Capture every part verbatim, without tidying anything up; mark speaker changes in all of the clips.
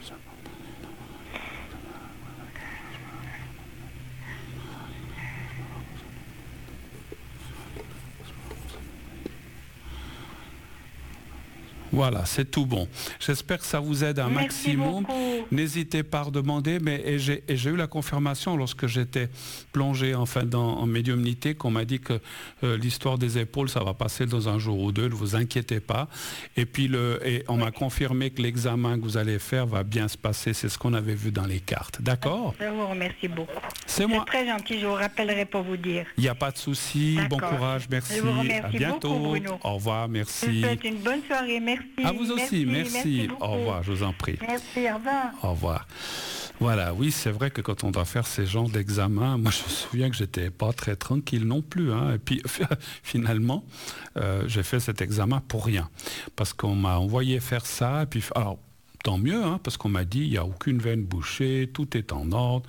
Speaker 1: Voilà, c'est tout bon. J'espère que ça vous aide un
Speaker 2: Merci
Speaker 1: maximum.
Speaker 2: beaucoup.
Speaker 1: N'hésitez pas à redemander, mais et j'ai, et j'ai eu la confirmation lorsque j'étais plongé enfin dans, en médiumnité qu'on m'a dit que euh, l'histoire des épaules, ça va passer dans un jour ou deux, ne vous inquiétez pas. Et puis le, et on oui. m'a confirmé que l'examen que vous allez faire va bien se passer, c'est ce qu'on avait vu dans les cartes. D'accord ?
Speaker 2: Je vous remercie beaucoup.
Speaker 1: C'est moi.
Speaker 2: très gentil, je vous rappellerai pour vous dire.
Speaker 1: Il n'y a pas de souci, bon courage, merci.
Speaker 2: Je vous remercie
Speaker 1: à bientôt.
Speaker 2: beaucoup, Bruno.
Speaker 1: Au revoir, merci.
Speaker 2: Je vous souhaite une bonne soirée, merci.
Speaker 1: À vous aussi, merci. merci.
Speaker 2: merci
Speaker 1: au revoir, je vous en prie.
Speaker 2: Merci, au revoir.
Speaker 1: Au revoir. Voilà, oui, c'est vrai que quand on doit faire ces genres d'examens, moi je me souviens que j'étais pas très tranquille non plus. Hein. Et puis finalement, euh, j'ai fait cet examen pour rien. Parce qu'on m'a envoyé faire ça. Et puis, alors, tant mieux, hein, parce qu'on m'a dit il n'y a aucune veine bouchée, tout est en ordre.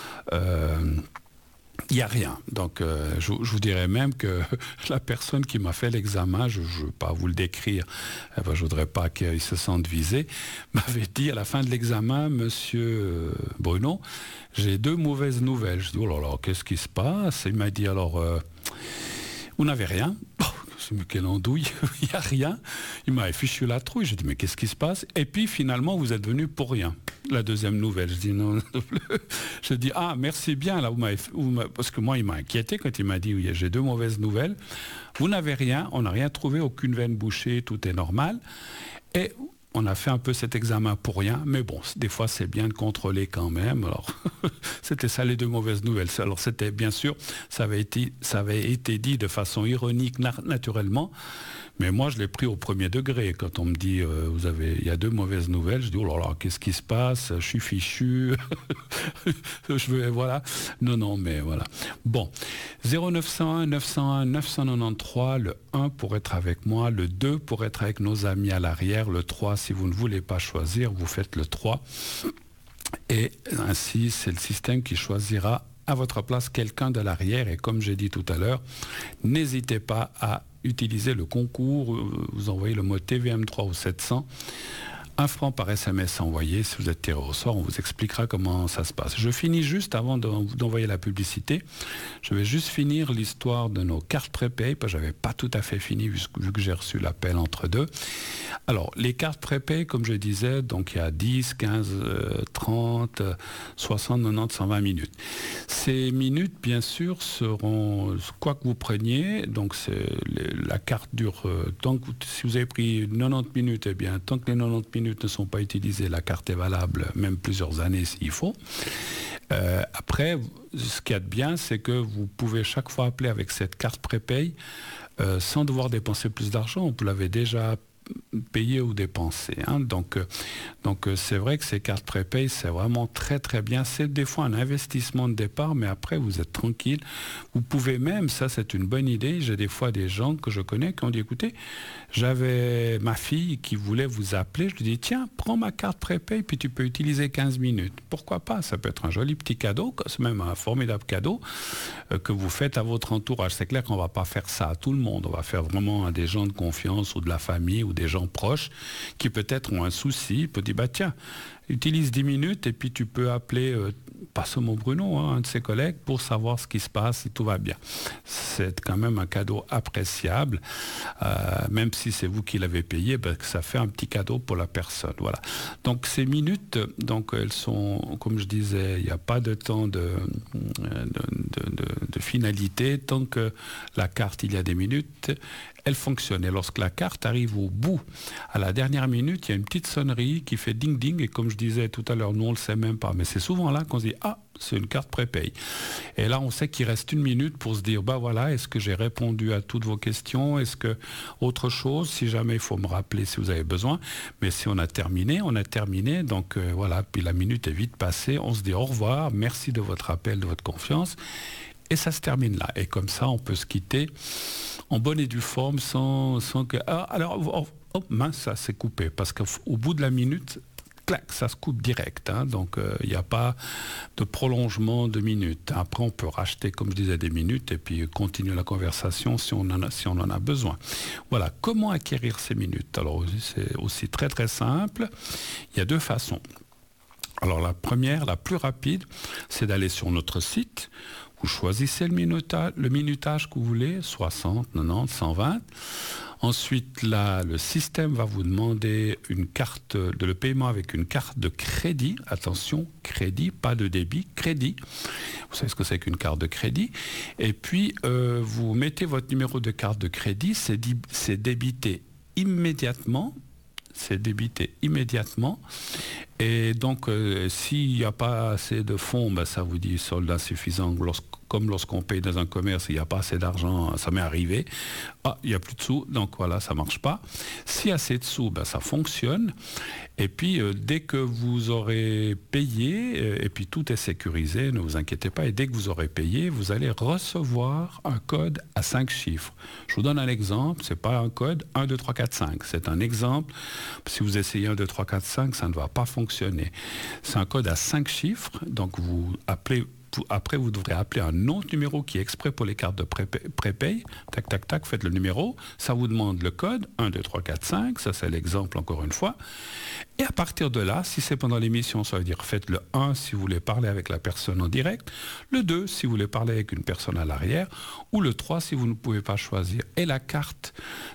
Speaker 1: Euh, Il n'y a rien. Donc, euh, je, je vous dirais même que la personne qui m'a fait l'examen, je ne veux pas vous le décrire, eh ben, je ne voudrais pas qu'il se sente visé, m'avait dit à la fin de l'examen, monsieur Bruno, j'ai deux mauvaises nouvelles. Je dis, oh là là, qu'est-ce qui se passe ? Il m'a dit, alors, euh, vous n'avez rien ? Je dis, mais quelle andouille, il n'y a rien. Il m'a fichu la trouille. J'ai dit, mais qu'est-ce qui se passe ? Et puis, finalement, vous êtes venu pour rien. La deuxième nouvelle. Je dis, non. Je dis, ah, merci bien. Là, vous m'avez, vous m'avez, parce que moi, il m'a inquiété quand il m'a dit, oui, j'ai deux mauvaises nouvelles. Vous n'avez rien, on n'a rien trouvé, aucune veine bouchée, tout est normal. Et on a fait un peu cet examen pour rien, mais bon, des fois c'est bien de contrôler quand même. Alors, c'était ça les deux mauvaises nouvelles. Alors c'était bien sûr, ça avait été, ça avait été dit de façon ironique, na- naturellement, mais moi je l'ai pris au premier degré. Quand on me dit, euh, vous avez, il y a deux mauvaises nouvelles, je dis, oh là là, qu'est-ce qui se passe ? Je suis fichu. je veux, voilà. Non, non, mais voilà. Bon, zéro neuf cent un neuf cent un neuf cent quatre-vingt-treize, le un pour être avec moi, le deux pour être avec nos amis à l'arrière, le trois si vous ne voulez pas choisir, vous faites le trois. Et ainsi, c'est le système qui choisira à votre place quelqu'un de l'arrière. Et comme j'ai dit tout à l'heure, n'hésitez pas à utiliser le concours. Vous envoyez le mot T V M trois au sept cents. Un franc par S M S envoyé. Si vous êtes tiré au sort, on vous expliquera comment ça se passe. Je finis juste, avant d'envoyer la publicité, je vais juste finir l'histoire de nos cartes prépay, parce que je n'avais pas tout à fait fini, vu que j'ai reçu l'appel entre deux. Alors, les cartes prépay, comme je disais, donc il y a dix, quinze, trente, soixante, quatre-vingt-dix, cent vingt minutes. Ces minutes, bien sûr, seront, quoi que vous preniez, donc c'est, les, la carte dure, euh, tant que, si vous avez pris quatre-vingt-dix minutes, eh bien, tant que les quatre-vingt-dix minutes ne sont pas utilisées, la carte est valable même plusieurs années s'il faut. Euh, après, ce qu'il y a de bien, c'est que vous pouvez chaque fois appeler avec cette carte prépay euh, sans devoir dépenser plus d'argent. Vous l'avez déjà payé ou dépensé. Hein. Donc, euh, donc euh, c'est vrai que ces cartes prépay, c'est vraiment très très bien. C'est des fois un investissement de départ, mais après vous êtes tranquille. Vous pouvez même, ça c'est une bonne idée, j'ai des fois des gens que je connais qui ont dit, écoutez, j'avais ma fille qui voulait vous appeler, je lui dis, tiens, prends ma carte prépay, puis tu peux utiliser quinze minutes. Pourquoi pas ? Ça peut être un joli petit cadeau, c'est même un formidable cadeau euh, que vous faites à votre entourage. C'est clair qu'on ne va pas faire ça à tout le monde, on va faire vraiment à des gens de confiance ou de la famille ou des gens proches qui peut-être ont un souci, peut dire, bah tiens, utilise dix minutes et puis tu peux appeler, euh, pas seulement Bruno, hein, un de ses collègues, pour savoir ce qui se passe, si tout va bien. C'est quand même un cadeau appréciable, euh, même si c'est vous qui l'avez payé, ben, ça fait un petit cadeau pour la personne. Voilà. Donc ces minutes, donc elles sont, comme je disais, il n'y a pas de temps de, de, de, de, de finalité. Tant que la carte, il y a des minutes, elle fonctionne. Et lorsque la carte arrive au bout, à la dernière minute, il y a une petite sonnerie qui fait ding-ding. Et comme je disais tout à l'heure, nous, on ne le sait même pas. Mais c'est souvent là qu'on se dit, ah, c'est une carte prépay. Et là, on sait qu'il reste une minute pour se dire, bah voilà, est-ce que j'ai répondu à toutes vos questions ? Est-ce que autre chose ? Si jamais, il faut me rappeler si vous avez besoin. Mais si on a terminé, on a terminé. Donc euh, voilà, puis la minute est vite passée. On se dit au revoir, merci de votre appel, de votre confiance. Et ça se termine là. Et comme ça, on peut se quitter en bonne et due forme sans, sans que... Ah, alors, oh, oh, mince, ça s'est coupé. Parce qu'au bout de la minute, clac, ça se coupe direct. Hein, donc, il euh, n'y a pas de prolongement de minutes. Après, on peut racheter, comme je disais, des minutes et puis continuer la conversation si on en a, si on en a besoin. Voilà. Comment acquérir ces minutes ? Alors, c'est aussi très, très simple. Il y a deux façons. Alors la première, la plus rapide, c'est d'aller sur notre site. Vous choisissez le minutage, le minutage que vous voulez, soixante, quatre-vingt-dix, cent vingt. Ensuite, là, le système va vous demander une carte de le paiement avec une carte de crédit. Attention, crédit, pas de débit, crédit. Vous savez ce que c'est qu'une carte de crédit. Et puis, euh, vous mettez votre numéro de carte de crédit, c'est, di- c'est débité immédiatement. C'est débité immédiatement. Et donc, euh, s'il n'y a pas assez de fonds, ben, ça vous dit solde insuffisant. Lorsqu- comme lorsqu'on paye dans un commerce, il n'y a pas assez d'argent, ça m'est arrivé. Ah, il n'y a plus de sous, donc voilà, ça ne marche pas. S'il y a assez de sous, ben, ça fonctionne. Et puis, euh, dès que vous aurez payé, euh, et puis tout est sécurisé, ne vous inquiétez pas, et dès que vous aurez payé, vous allez recevoir un code à cinq chiffres. Je vous donne un exemple, ce n'est pas un code un, deux, trois, quatre, cinq. C'est un exemple. Si vous essayez un, deux, trois, quatre, cinq, ça ne va pas fonctionner. C'est un code à cinq chiffres, donc vous appelez. Après, vous devrez appeler un autre numéro qui est exprès pour les cartes de prépay. Tac, tac, tac, faites le numéro. Ça vous demande le code un, deux, trois, quatre, cinq. Ça, c'est l'exemple encore une fois. Et à partir de là, si c'est pendant l'émission, ça veut dire faites le un si vous voulez parler avec la personne en direct, le deux si vous voulez parler avec une personne à l'arrière, ou le trois si vous ne pouvez pas choisir. Et la carte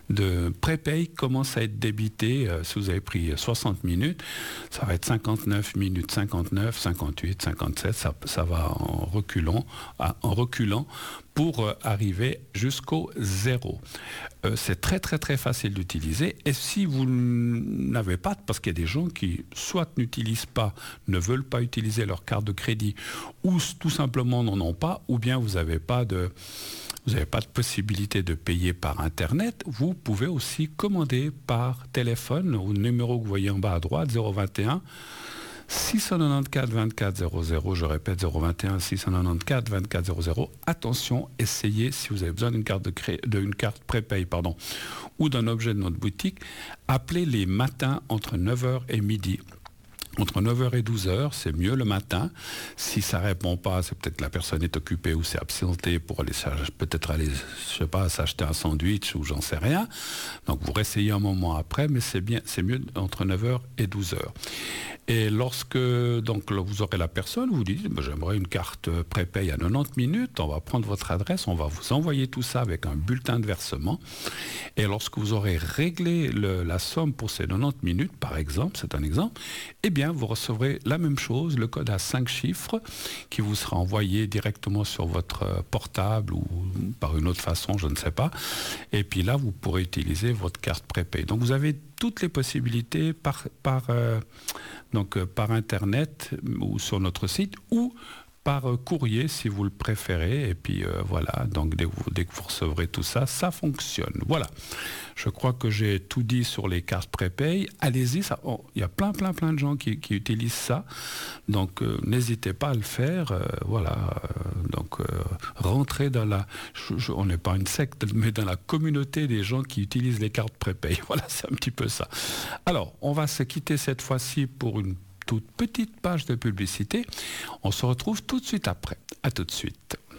Speaker 1: de prépay commence à être débitée. Euh, si vous avez pris soixante minutes, ça va être cinquante-neuf minutes, cinquante-neuf, cinquante-huit, cinquante-sept. Ça, ça va en reculant, en reculant pour euh, arriver jusqu'au zéro. Euh, c'est très très très facile d'utiliser. Et si vous n'avez pas, parce qu'il y a des gens qui soit n'utilisent pas, ne veulent pas utiliser leur carte de crédit, ou tout simplement n'en ont pas, ou bien vous n'avez pas de... Vous n'avez pas de possibilité de payer par Internet, vous pouvez aussi commander par téléphone au numéro que vous voyez en bas à droite, zéro vingt et un six cent quatre-vingt-quatorze vingt-quatre zéro zéro, je répète zéro vingt et un six cent quatre-vingt-quatorze vingt-quatre zéro zéro. Attention, essayez si vous avez besoin d'une carte de cré... d'une carte prépay, pardon, ou d'un objet de notre boutique, appelez les matins entre neuf heures et midi. Entre neuf heures et douze heures, c'est mieux le matin. Si ça ne répond pas, c'est peut-être que la personne est occupée ou s'est absentée pour aller peut-être aller, je sais pas, s'acheter un sandwich ou j'en sais rien. Donc vous réessayez un moment après, mais c'est bien, c'est mieux entre neuf heures et douze heures. Et lorsque donc, vous aurez la personne, vous dites ben, j'aimerais une carte prépay à quatre-vingt-dix minutes, on va prendre votre adresse, on va vous envoyer tout ça avec un bulletin de versement. Et lorsque vous aurez réglé le, la somme pour ces quatre-vingt-dix minutes, par exemple, c'est un exemple, eh bien vous recevrez la même chose, le code à cinq chiffres qui vous sera envoyé directement sur votre portable ou par une autre façon, je ne sais pas. Et puis là, vous pourrez utiliser votre carte prépay. Donc vous avez toutes les possibilités par, par, euh, donc, euh, par Internet ou sur notre site ou par euh, courrier si vous le préférez. Et puis euh, voilà, donc dès que, vous, dès que vous recevrez tout ça, ça fonctionne. Voilà, je crois que j'ai tout dit sur les cartes prépay. Allez-y, ça, oh, il y a plein, plein, plein de gens qui, qui utilisent ça. Donc euh, n'hésitez pas à le faire. Euh, voilà, euh, donc euh, rentrez dans la... Je, je, on n'est pas une secte, mais dans la communauté des gens qui utilisent les cartes prépay. Voilà, c'est un petit peu ça. Alors, on va se quitter cette fois-ci pour une toute petite page de publicité. On se retrouve tout de suite après. À tout de suite.